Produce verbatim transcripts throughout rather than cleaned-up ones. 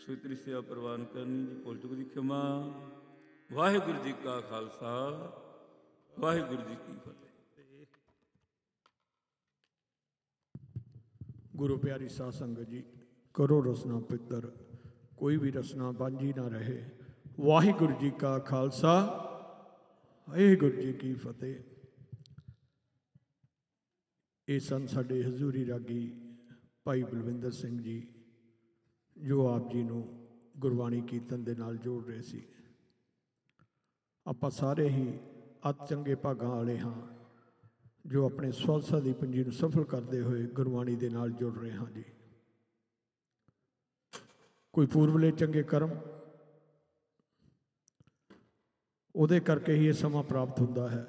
ਸੁਤਰੀ ਸੇਵਾ ਪ੍ਰਵਾਨ ਕਰਨੀ ਜੀ। ਭੁੱਲ ਚੁੱਕ ਦੀ ਖਿਮਾ। ਵਾਹਿਗੁਰੂ ਜੀ ਕਾ ਖਾਲਸਾ, ਵਾਹਿਗੁਰੂ ਜੀ ਕੀ ਫਤਿਹ। ਗੁਰੂ ਪਿਆਰੀ ਸਾਧ ਸੰਗਤ ਜੀ, ਕਰੋ ਰਸਨਾ ਪਿੱਤਰ, ਕੋਈ ਵੀ ਰਸਨਾ ਬਾਂਝੀ ਨਾ ਰਹੇ। ਵਾਹਿਗੁਰੂ ਜੀ ਕਾ ਖਾਲਸਾ, ਵਾਹਿਗੁਰੂ ਜੀ ਕੀ ਫਤਿਹ। ਇਹ ਸਨ ਸਾਡੇ ਹਜ਼ੂਰੀ ਰਾਗੀ ਭਾਈ ਬਲਵਿੰਦਰ ਸਿੰਘ ਜੀ, ਜੋ ਆਪ ਜੀ ਨੂੰ ਗੁਰਬਾਣੀ ਕੀਰਤਨ ਦੇ ਨਾਲ ਜੋੜ ਰਹੇ ਸੀ। ਆਪਾਂ ਸਾਰੇ ਹੀ ਅਤ ਚੰਗੇ ਭਾਗਾਂ ਵਾਲੇ ਹਾਂ ਜੋ ਆਪਣੇ ਸਵਾਸਾਂ ਦੀ ਪੰਜੀ ਨੂੰ ਸਫਲ ਕਰਦੇ ਹੋਏ ਗੁਰਬਾਣੀ ਦੇ ਨਾਲ ਜੁੜ ਰਹੇ ਹਾਂ ਜੀ। ਕੋਈ ਪੂਰਬਲੇ ਚੰਗੇ ਕਰਮ, ਉਹਦੇ ਕਰਕੇ ਹੀ ਇਹ ਸਮਾਂ ਪ੍ਰਾਪਤ ਹੁੰਦਾ ਹੈ।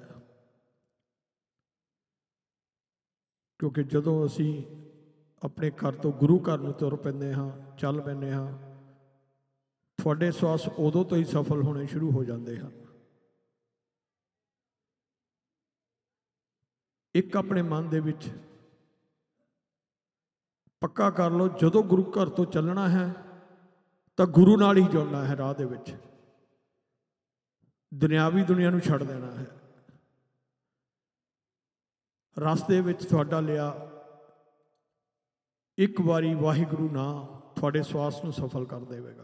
ਕਿਉਂਕਿ ਜਦੋਂ ਅਸੀਂ ਆਪਣੇ ਘਰ ਤੋਂ ਗੁਰੂ ਘਰ ਨੂੰ ਤੁਰ ਪੈਂਦੇ ਹਾਂ, ਚੱਲ ਪੈਂਦੇ ਹਾਂ, ਤੁਹਾਡੇ ਸਵਾਸ ਉਦੋਂ ਤੋਂ ਹੀ ਸਫਲ ਹੋਣੇ ਸ਼ੁਰੂ ਹੋ ਜਾਂਦੇ ਹਨ। ਇੱਕ ਆਪਣੇ ਮਨ ਦੇ ਵਿੱਚ ਪੱਕਾ ਕਰ ਲਓ, ਜਦੋਂ ਗੁਰੂ ਘਰ ਤੋਂ ਚੱਲਣਾ ਹੈ ਤਾਂ ਗੁਰੂ ਨਾਲ ਹੀ ਜੁੜਨਾ ਹੈ। ਰਾਹ ਦੇ ਵਿੱਚ ਦੁਨਿਆਵੀ ਦੁਨੀਆ ਨੂੰ ਛੱਡ ਦੇਣਾ ਹੈ। ਰਸਤੇ ਵਿੱਚ ਤੁਹਾਡਾ ਲਿਆ ਇੱਕ ਵਾਰੀ ਵਾਹਿਗੁਰੂ ਨਾਮ ਤੁਹਾਡੇ ਸਵਾਸ ਨੂੰ ਸਫਲ ਕਰ ਦੇਵੇਗਾ।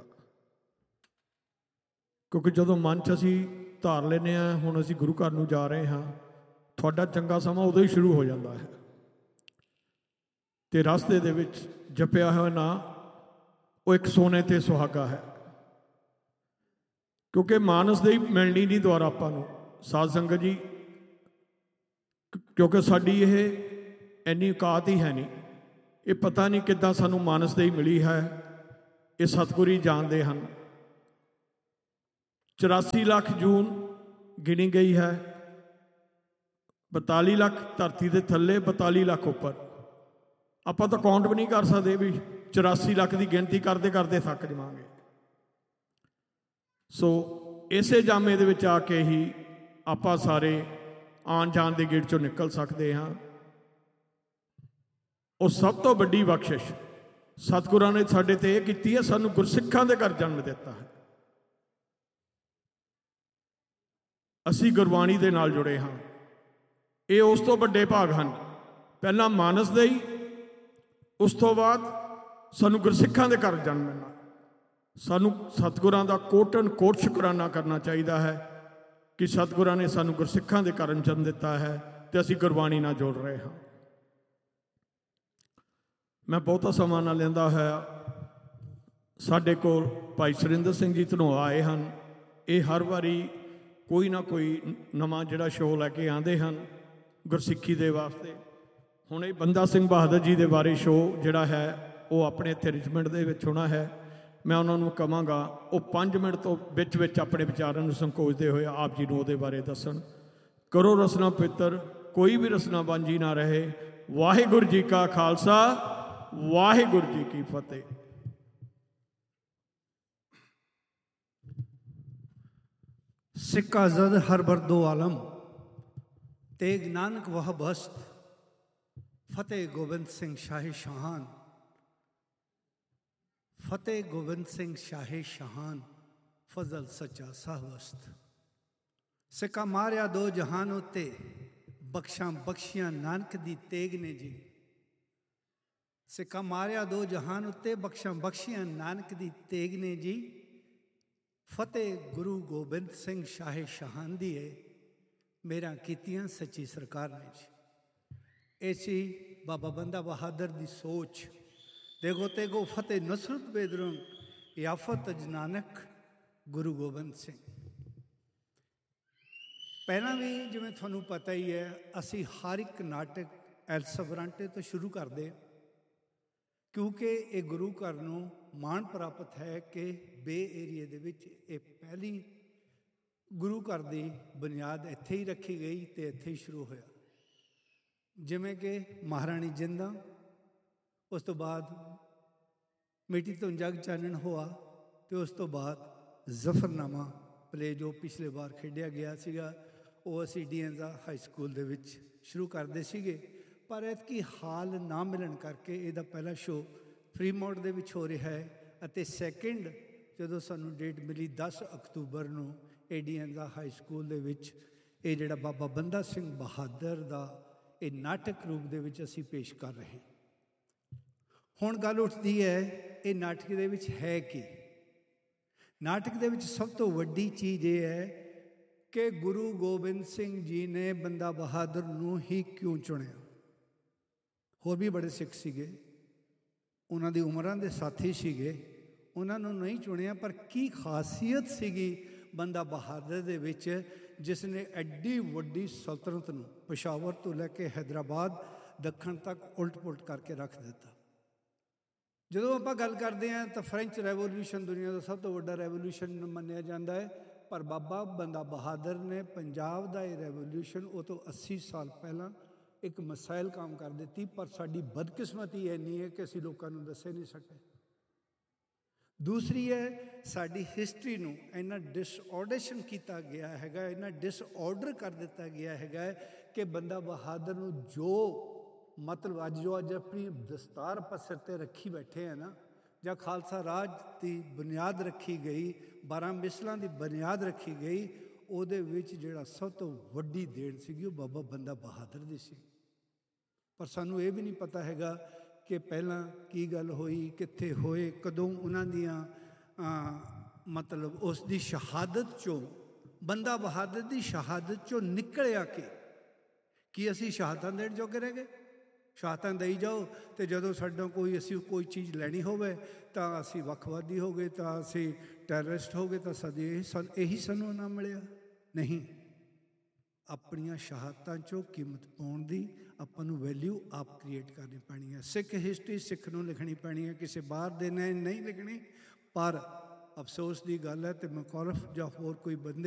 ਕਿਉਂਕਿ ਜਦੋਂ ਮਨ 'ਚ ਅਸੀਂ ਧਾਰ ਲੈਂਦੇ ਹਾਂ ਹੁਣ ਅਸੀਂ ਗੁਰੂ ਘਰ ਨੂੰ ਜਾ ਰਹੇ ਹਾਂ, ਤੁਹਾਡਾ ਚੰਗਾ ਸਮਾਂ ਉਦੋਂ ਹੀ ਸ਼ੁਰੂ ਹੋ ਜਾਂਦਾ ਹੈ। ਤੇ ਰਸਤੇ ਦੇ ਵਿੱਚ ਜਪਿਆ ਹੋਇਆ ਨਾ ਉਹ ਇੱਕ ਸੋਨੇ ਤੇ ਸੁਹਾਗਾ ਹੈ। ਕਿਉਂਕਿ ਮਾਨਸ ਦੇ ਹੀ ਮਿਲਣੀ ਨਹੀਂ ਦੁਆਰਾ ਆਪਾਂ ਨੂੰ ਸਾਧ ਸੰਗਤ ਜੀ, ਕਿਉਂਕਿ ਸਾਡੀ ਇਹ ਇੰਨੀ ਔਕਾਤ ਹੀ ਹੈ ਨਹੀਂ। ਇਹ ਪਤਾ ਨਹੀਂ ਕਿੱਦਾਂ ਸਾਨੂੰ ਮਾਨਸ ਦੇ ਹੀ ਮਿਲੀ ਹੈ। ਇਹ ਸਤਿਗੁਰੂ ਹੀ ਜਾਣਦੇ ਹਨ। ਚੁਰਾਸੀ ਲੱਖ ਜੂਨ ਗਿਣੀ ਗਈ ਹੈ। ਬਤਾਲੀ ਲੱਖ ਧਰਤੀ ਦੇ ਥੱਲੇ, ਬਤਾਲੀ ਲੱਖ ਉੱਪਰ। ਆਪਾਂ ਤਾਂ ਕਾਊਂਟ ਵੀ ਨਹੀਂ ਕਰ ਸਕਦੇ ਵੀ ਚੁਰਾਸੀ ਲੱਖ ਦੀ ਗਿਣਤੀ ਕਰਦੇ ਕਰਦੇ ਥੱਕ ਜਾਵਾਂਗੇ। ਸੋ ਇਸੇ ਜਾਮੇ ਦੇ ਵਿੱਚ ਆ ਕੇ ਹੀ ਆਪਾਂ ਸਾਰੇ ਆਉਣ ਜਾਣ ਦੇ ਗੇਟ 'ਚੋਂ ਨਿਕਲ ਸਕਦੇ ਹਾਂ। ਉਹ ਸਭ ਤੋਂ ਵੱਡੀ ਬਖਸ਼ਿਸ਼ ਸਤਿਗੁਰਾਂ ਨੇ ਸਾਡੇ ਤੇ ਇਹ ਕੀਤੀ ਹੈ, ਸਾਨੂੰ ਗੁਰਸਿੱਖਾਂ ਦੇ ਘਰ ਜਨਮ ਦਿੱਤਾ ਹੈ। ਅਸੀਂ ਗੁਰਬਾਣੀ ਦੇ ਨਾਲ ਜੁੜੇ ਹਾਂ। ਇਹ ਉਸ ਤੋਂ ਵੱਡੇ ਭਾਗ ਹਨ। ਪਹਿਲਾਂ ਮਾਨਸ ਦੇ ਹੀ, ਉਸ ਤੋਂ ਬਾਅਦ ਸਾਨੂੰ ਗੁਰਸਿੱਖਾਂ ਦੇ ਘਰ ਜਨਮ ਮਿਲਣਾ। ਸਾਨੂੰ ਸਤਿਗੁਰਾਂ ਦਾ ਕੋਟਨ ਕੋਟ ਸ਼ੁਕਰਾਨਾ ਕਰਨਾ ਚਾਹੀਦਾ ਹੈ ਕਿ ਸਤਿਗੁਰਾਂ ਨੇ ਸਾਨੂੰ ਗੁਰਸਿੱਖਾਂ ਦੇ ਘਰ ਜਨਮ ਦਿੱਤਾ ਹੈ ਤੇ ਅਸੀਂ ਗੁਰਬਾਣੀ ਨਾਲ ਜੁੜ ਰਹੇ ਹਾਂ। ਮੈਂ ਬਹੁਤਾ ਸਮਾਂ ਨਾ ਲੈਂਦਾ ਹੋਇਆ, ਸਾਡੇ ਕੋਲ ਭਾਈ ਸੁਰਿੰਦਰ ਸਿੰਘ ਜੀ ਧਨੋਆ ਆਏ ਹਨ। ਇਹ ਹਰ ਵਾਰੀ ਕੋਈ ਨਾ ਕੋਈ ਨਵਾਂ ਜਿਹੜਾ ਸ਼ੋਅ ਲੈ ਕੇ ਆਉਂਦੇ ਹਨ ਗੁਰਸਿੱਖੀ ਦੇ ਵਾਸਤੇ। ਹੁਣ ਇਹ ਬੰਦਾ ਸਿੰਘ ਬਹਾਦਰ ਜੀ ਦੇ ਬਾਰੇ ਸ਼ੋਅ ਜਿਹੜਾ ਹੈ ਉਹ ਆਪਣੇ ਇੱਥੇ ਰਿਚਮੰਡ ਦੇ ਵਿੱਚ ਹੋਣਾ ਹੈ। ਮੈਂ ਉਹਨਾਂ ਨੂੰ ਕਹਾਂਗਾ ਉਹ ਪੰਜ ਮਿੰਟ ਤੋਂ ਵਿੱਚ ਵਿੱਚ ਆਪਣੇ ਵਿਚਾਰਾਂ ਨੂੰ ਸੰਕੋਚਦੇ ਹੋਏ ਆਪ ਜੀ ਨੂੰ ਉਹਦੇ ਬਾਰੇ ਦੱਸਣ। ਕਰੋ ਰਸਨਾ ਪਿੱਤਰ, ਕੋਈ ਵੀ ਰਸਨਾ ਬਾਂਝੀ ਨਾ ਰਹੇ। ਵਾਹਿਗੁਰੂ ਜੀ ਕਾ ਖਾਲਸਾ, ਵਾਹਿਗੁਰੂ ਜੀ ਕੀ ਫਤਿਹ। सिक्का जद हर बरदो आलम, तेग नानक वह बस्त, फतेह गोबिंद सिंह शाही शहान, फतेह गोबिंद सिंह शाही शहान, फजल सच्चा साहबस्त। सिक्का मारिया दो जहान उत्ते, बख्शां बख्शियां नानक दी तेग ने जी। सिक्का मारिया दो जहान उत्ते, बख्शां बख्शियां नानक दी तेग ने जी। फतेह गुरु गोबिंद सिंह शाहे शहान दी है, मेरा कीतियां सच्ची सरकार ने जी। ऐसी बाबा बंदा बहादुर दी सोच देखो तेगो फतेह नसरत बेदरों याफत अज नानक गुरु गोबिंद सिंह। पहला भी जिवें तुहानूं पता ही है, असी हर एक नाटक एलसबरांटे तो शुरू करते, क्योंकि ये गुरु घर नूं माण प्राप्त है कि बे एरिए दे विच ये पहली गुरु घर की बुनियाद इत्थे ही रखी गई तो इत्थे ही शुरू होया। जिमें कि महाराणी जिंदा, उस तो बाद मिट्टी तो जग चानन हुआ, तो उस तो बाद जफरनामा प्ले जो पिछले बार खेडिया गया सीगा वो असी डी एन हाई स्कूल दे विच शुरू करते सीगे। पर इतकी हाल ना मिलन करके इहदा पहला शो फ्रीमोट दे विच हो रहा है। ਅਤੇ ਸੈਕਿੰਡ ਜਦੋਂ ਸਾਨੂੰ ਡੇਟ ਮਿਲੀ ਦਸ ਅਕਤੂਬਰ ਨੂੰ ਏਡੀਐਨਜ਼ਾ ਹਾਈ ਸਕੂਲ ਦੇ ਵਿੱਚ ਇਹ ਜਿਹੜਾ ਬਾਬਾ ਬੰਦਾ ਸਿੰਘ ਬਹਾਦਰ ਦਾ ਇਹ ਨਾਟਕ ਰੂਪ ਦੇ ਵਿੱਚ ਅਸੀਂ ਪੇਸ਼ ਕਰ ਰਹੇ। ਹੁਣ ਗੱਲ ਉੱਠਦੀ ਹੈ ਇਹ ਨਾਟਕ ਦੇ ਵਿੱਚ ਹੈ ਕੀ। ਨਾਟਕ ਦੇ ਵਿੱਚ ਸਭ ਤੋਂ ਵੱਡੀ ਚੀਜ਼ ਇਹ ਹੈ ਕਿ ਗੁਰੂ ਗੋਬਿੰਦ ਸਿੰਘ ਜੀ ਨੇ ਬੰਦਾ ਬਹਾਦਰ ਨੂੰ ਹੀ ਕਿਉਂ ਚੁਣਿਆ। ਹੋਰ ਵੀ ਬੜੇ ਸਿੱਖ ਸੀਗੇ, ਉਹਨਾਂ ਦੀ ਉਮਰਾਂ ਦੇ ਸਾਥੀ ਸੀਗੇ, ਉਹਨਾਂ ਨੂੰ ਨਹੀਂ ਚੁਣਿਆ, ਪਰ ਕੀ ਖਾਸੀਅਤ ਸੀਗੀ ਬੰਦਾ ਬਹਾਦਰ ਦੇ ਵਿੱਚ ਜਿਸ ਨੇ ਐਡੀ ਵੱਡੀ ਸਲਤਨਤ ਨੂੰ ਪਸ਼ਾਵਰ ਤੋਂ ਲੈ ਕੇ ਹੈਦਰਾਬਾਦ ਦੱਖਣ ਤੱਕ ਉਲਟ ਪੁਲਟ ਕਰਕੇ ਰੱਖ ਦਿੱਤਾ। ਜਦੋਂ ਆਪਾਂ ਗੱਲ ਕਰਦੇ ਹਾਂ ਤਾਂ ਫਰੈਂਚ ਰੈਵੋਲਿਊਸ਼ਨ ਦੁਨੀਆ ਦਾ ਸਭ ਤੋਂ ਵੱਡਾ ਰੈਵੋਲਿਊਸ਼ਨ ਮੰਨਿਆ ਜਾਂਦਾ ਹੈ, ਪਰ ਬਾਬਾ ਬੰਦਾ ਬਹਾਦਰ ਨੇ ਪੰਜਾਬ ਦਾ ਇਹ ਰੈਵੋਲਿਊਸ਼ਨ ਉਹ ਤੋਂ ਅੱਸੀ ਸਾਲ ਪਹਿਲਾਂ ਇੱਕ ਮਿਸਾਈਲ ਕੰਮ ਕਰ ਦਿੱਤੀ। ਪਰ ਸਾਡੀ ਬਦਕਿਸਮਤੀ ਇੰਨੀ ਹੈ ਕਿ ਅਸੀਂ ਲੋਕਾਂ ਨੂੰ ਦੱਸੇ ਨਹੀਂ ਸਕੇ। ਦੂਸਰੀ ਹੈ ਸਾਡੀ ਹਿਸਟਰੀ ਨੂੰ ਇੰਨਾ ਡਿਸਆਰਡੇਸ਼ਨ ਕੀਤਾ ਗਿਆ ਹੈਗਾ, ਇੰਨਾ ਡਿਸਆਰਡਰ ਕਰ ਦਿੱਤਾ ਗਿਆ ਹੈਗਾ ਕਿ ਬੰਦਾ ਬਹਾਦਰ ਨੂੰ ਜੋ ਮਤਲਬ ਅੱਜ ਜੋ ਅੱਜ ਆਪਣੀ ਦਸਤਾਰ ਆਪਾਂ ਸਿਰ 'ਤੇ ਰੱਖੀ ਬੈਠੇ ਆ ਨਾ, ਜਾਂ ਖਾਲਸਾ ਰਾਜ ਦੀ ਬੁਨਿਆਦ ਰੱਖੀ ਗਈ, ਬਾਰਾਂ ਮਿਸਲਾਂ ਦੀ ਬੁਨਿਆਦ ਰੱਖੀ ਗਈ, ਉਹਦੇ ਵਿੱਚ ਜਿਹੜਾ ਸਭ ਤੋਂ ਵੱਡੀ ਦੇਣ ਸੀਗੀ ਉਹ ਬਾਬਾ ਬੰਦਾ ਬਹਾਦਰ ਦੀ ਸੀ। ਪਰ ਸਾਨੂੰ ਇਹ ਵੀ ਨਹੀਂ ਪਤਾ ਹੈਗਾ ਕਿ ਪਹਿਲਾਂ ਕੀ ਗੱਲ ਹੋਈ, ਕਿੱਥੇ ਹੋਏ, ਕਦੋਂ ਉਹਨਾਂ ਦੀਆਂ ਮਤਲਬ ਉਸ ਦੀ ਸ਼ਹਾਦਤ 'ਚੋਂ ਬੰਦਾ ਬਹਾਦਰ ਦੀ ਸ਼ਹਾਦਤ 'ਚੋਂ ਨਿਕਲਿਆ ਕਿ ਕੀ ਅਸੀਂ ਸ਼ਹਾਦਤਾਂ ਦੇਣ ਜੋਗੇ ਰਹਿ ਗਏ। ਸ਼ਹਾਦਤਾਂ ਦੇਈ ਜਾਓ ਅਤੇ ਜਦੋਂ ਸਾਡਾ ਕੋਈ ਅਸੀਂ ਕੋਈ ਚੀਜ਼ ਲੈਣੀ ਹੋਵੇ ਤਾਂ ਅਸੀਂ ਵੱਖਵਾਦੀ ਹੋ ਗਏ, ਤਾਂ ਅਸੀਂ ਟੈਰਰਿਸਟ ਹੋ ਗਏ, ਤਾਂ ਸਾਡੇ ਇਹ ਸਨ ਇਹੀ ਸਾਨੂੰ ਇਨਾਮ ਮਿਲਿਆ। ਨਹੀਂ, ਆਪਣੀਆਂ ਸ਼ਹਾਦਤਾਂ 'ਚੋਂ ਕੀਮਤ ਪਾਉਣ ਦੀ ਆਪਾਂ ਨੂੰ ਵੈਲਿਊ ਆਪ ਕ੍ਰੀਏਟ ਕਰਨੀ ਪੈਣੀ ਹੈ। ਸਿੱਖ ਹਿਸਟਰੀ ਸਿੱਖ ਨੂੰ ਲਿਖਣੀ ਪੈਣੀ ਹੈ, ਕਿਸੇ ਬਾਹਰ ਦੇ ਨੇ ਨਹੀਂ ਲਿਖਣੀ। ਪਰ ਅਫਸੋਸ ਦੀ ਗੱਲ ਹੈ ਅਤੇ ਮਕੌਰਫ ਜਾਂ ਹੋਰ ਕੋਈ ਬੰਦੇ